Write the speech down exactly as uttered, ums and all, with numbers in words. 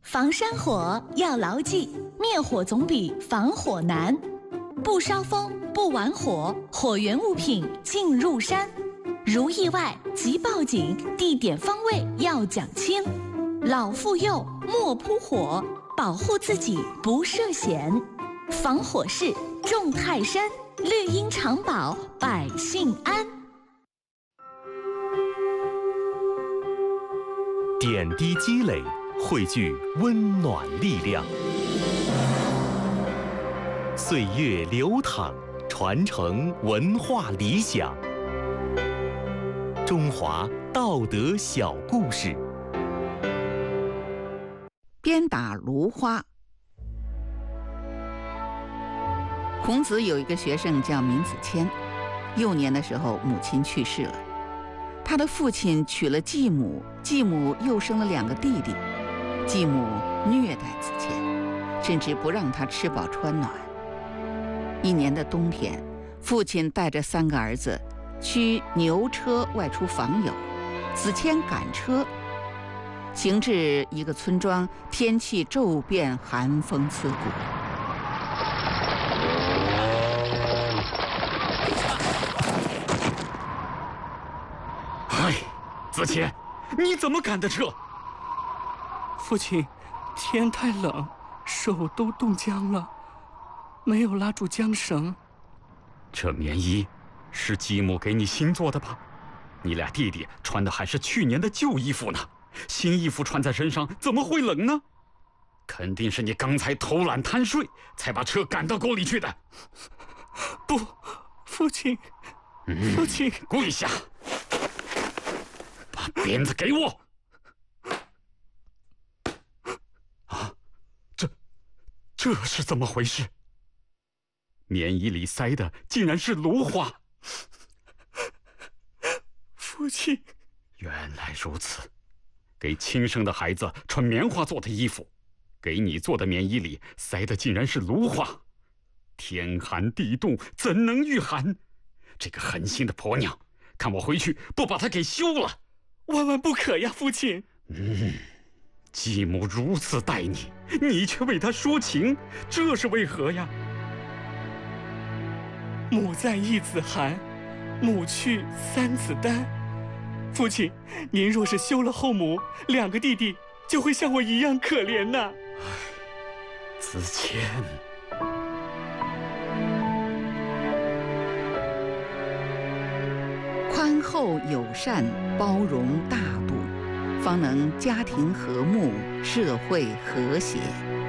防山火要牢记，灭火总比防火难。不烧风，不玩火，火源物品进入山。如意外即报警，地点方位要讲清。老妇幼莫扑火，保护自己不涉险。防火势重泰山，绿荫长保百姓安。 点滴积累，汇聚温暖力量。岁月流淌，传承文化理想。中华道德小故事。 鞭打芦花。孔子有一个学生叫闵子骞，幼年的时候母亲去世了，他的父亲娶了继母，继母又生了两个弟弟，继母虐待子骞，甚至不让他吃饱穿暖。一年的冬天，父亲带着三个儿子驱牛车外出访友，子骞赶车，行至一个村庄，天气骤变，寒风刺骨。 哎，子骞，你怎么赶的车？ 父亲，天太冷，手都冻僵了，没有拉住缰绳。 这棉衣是继母给你新做的吧？你俩弟弟穿的还是去年的旧衣服呢，新衣服穿在身上怎么会冷呢？肯定是你刚才偷懒贪睡，才把车赶到沟里去的。 不，父亲， 嗯、 父亲， 跪下，把鞭子给我！啊，这，这是怎么回事？棉衣里塞的竟然是芦花！ 父亲， 原来如此，给亲生的孩子穿棉花做的衣服，给你做的棉衣里塞的竟然是芦花！天寒地冻，怎能御寒？这个狠心的婆娘，看我回去不把她给休了！ 万万不可呀，父亲！ 嗯，继母如此待你，你却为她说情，这是为何呀？ 母在一子寒，母去三子丹。父亲，您若是休了后母，两个弟弟就会像我一样可怜呐。 子骞， 宽厚友善，包容大度，方能家庭和睦，社会和谐。